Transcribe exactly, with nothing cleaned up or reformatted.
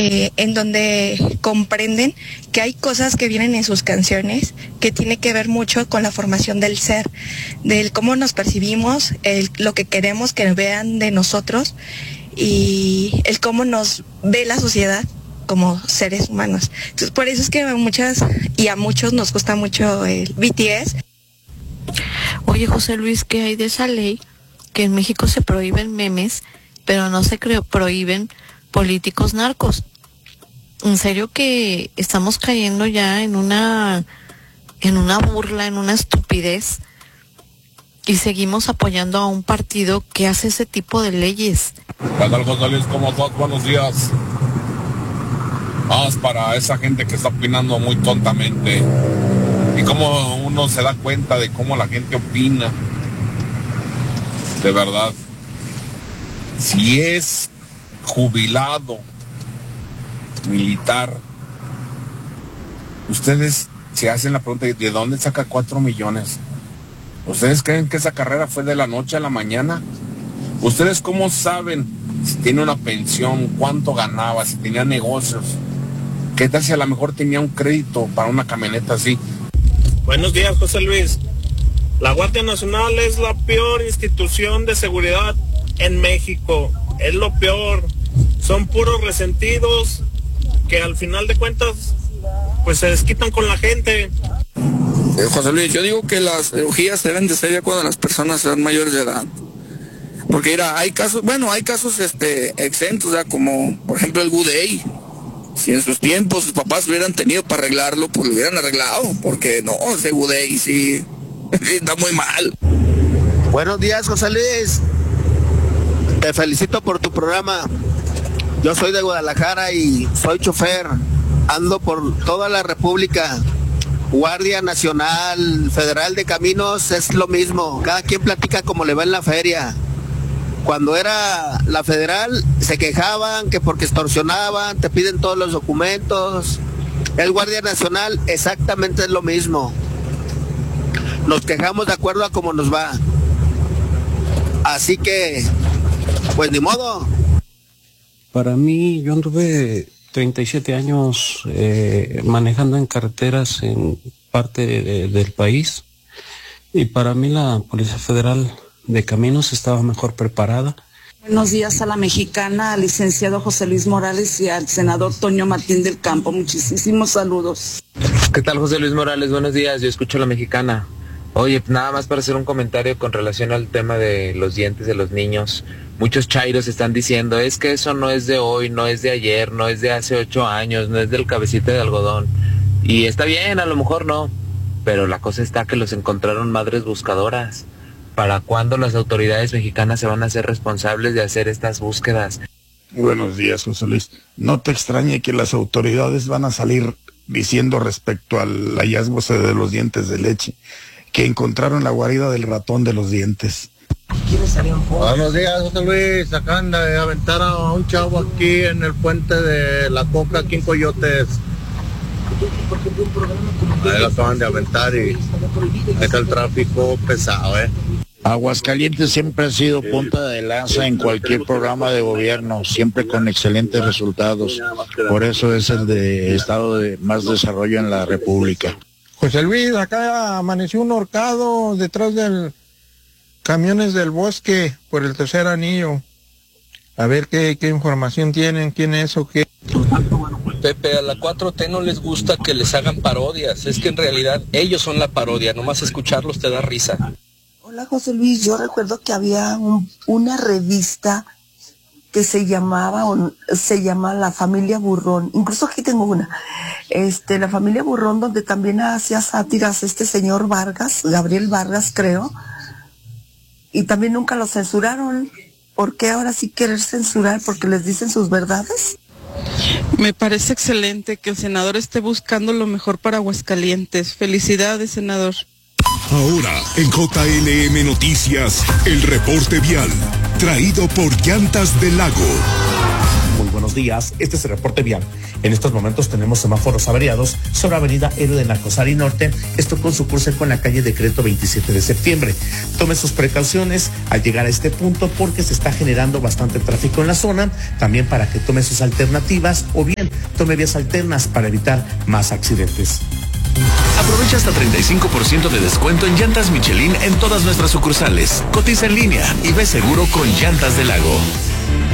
eh, en donde comprenden que hay cosas que vienen en sus canciones que tiene que ver mucho con la formación del ser, del cómo nos percibimos, el, lo que queremos que vean de nosotros y el cómo nos ve la sociedad como seres humanos. Entonces, por eso es que a muchas y a muchos nos gusta mucho el B T S. Oye, José Luis, ¿qué hay de esa ley que en México se prohíben memes, pero no se creo, prohíben políticos narcos? En serio que estamos cayendo ya en una en una burla, en una estupidez, y seguimos apoyando a un partido que hace ese tipo de leyes. ¿Qué tal, José Luis? ¿Cómo estás? Buenos días. Vamos para esa gente que está opinando muy tontamente. Y cómo uno se da cuenta de cómo la gente opina. De verdad. Si es jubilado militar, ustedes se hacen la pregunta de dónde saca cuatro millones. ¿Ustedes creen que esa carrera fue de la noche a la mañana? ¿Ustedes cómo saben si tiene una pensión, cuánto ganaba, si tenía negocios? ¿Qué tal si a lo mejor tenía un crédito para una camioneta así? Buenos días, José Luis. La Guardia Nacional es la peor institución de seguridad en México. Es lo peor. Son puros resentidos que al final de cuentas pues se desquitan con la gente. Eh, José Luis, yo digo que las cirugías deben de ser ya cuando las personas sean mayores de edad. Porque mira, hay casos, bueno, hay casos este exentos, ya como por ejemplo el Good Day. Si en sus tiempos sus papás hubieran tenido para arreglarlo, pues lo hubieran arreglado, porque no, ese Good Day sí, sí está muy mal. Buenos días, José Luis. Te felicito por tu programa. Yo soy de Guadalajara y soy chofer. Ando por toda la República. Guardia Nacional, Federal de Caminos, es lo mismo. Cada quien platica como le va en la feria. Cuando era la federal, se quejaban que porque extorsionaban, te piden todos los documentos. El Guardia Nacional exactamente es lo mismo. Nos quejamos de acuerdo a cómo nos va. Así que, pues ni modo. Para mí, yo anduve treinta y siete años eh, manejando en carreteras en parte de, de, del país, y para mí la Policía Federal de Caminos estaba mejor preparada. Buenos días a la mexicana, al licenciado José Luis Morales y al senador Toño Martín del Campo. Muchísimos saludos. ¿Qué tal, José Luis Morales? Buenos días, yo escucho a la mexicana. Oye, nada más para hacer un comentario con relación al tema de los dientes de los niños. Muchos chairos están diciendo, es que eso no es de hoy, no es de ayer, no es de hace ocho años, no es del cabecita de algodón. Y está bien, a lo mejor no, pero la cosa está que los encontraron madres buscadoras. ¿Para cuándo las autoridades mexicanas se van a hacer responsables de hacer estas búsquedas? Buenos días, José Luis. No te extrañe que las autoridades van a salir diciendo respecto al hallazgo de los dientes de leche, que encontraron la guarida del ratón de los dientes. Buenos días, José Luis. Acaban de aventar a un chavo aquí en el puente de la Coca, aquí en Coyotes. Ahí lo acaban de aventar y deja el tráfico pesado, ¿eh? Aguascalientes siempre ha sido punta de lanza en cualquier programa de gobierno, siempre con excelentes resultados. Por eso es el de estado de más desarrollo en la República. José Luis, acá amaneció un horcado detrás del camiones del bosque por el tercer anillo. A ver qué, qué información tienen, quién es o qué. Pepe, a la cuatro T no les gusta que les hagan parodias. Es que en realidad ellos son la parodia, nomás escucharlos te da risa. Hola, José Luis, yo recuerdo que había un, una revista que se llamaba, o se llama La Familia Burrón, incluso aquí tengo una, este, La Familia Burrón, donde también hacía sátiras este señor Vargas, Gabriel Vargas creo, y también nunca lo censuraron. ¿Por qué ahora sí querer censurar? ¿Porque les dicen sus verdades? Me parece excelente que el senador esté buscando lo mejor para Aguascalientes. Felicidades, senador. Ahora, en J L M Noticias, el reporte vial, traído por Llantas del Lago. Muy buenos días, este es el reporte vial. En estos momentos tenemos semáforos averiados sobre avenida Héroe de Nacosari Norte, esto con su cruce con la calle Decreto veintisiete de septiembre. Tome sus precauciones al llegar a este punto porque se está generando bastante tráfico en la zona, también para que tome sus alternativas o bien circulación. Tome vías alternas para evitar más accidentes. Aprovecha hasta treinta y cinco por ciento de descuento en llantas Michelin en todas nuestras sucursales. Cotiza en línea y ve seguro con Llantas del Lago.